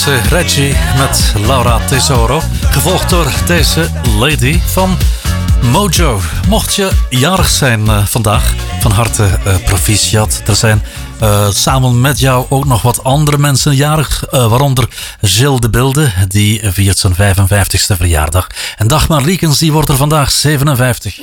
Reggie met Laura Tesoro, gevolgd door deze lady van Mojo. Mocht je jarig zijn vandaag, van harte proficiat. Er zijn samen met jou ook nog wat andere mensen jarig, waaronder Gilles de Bilde, die viert zijn 55ste verjaardag. En Dagmar Liekens, die wordt er vandaag 57.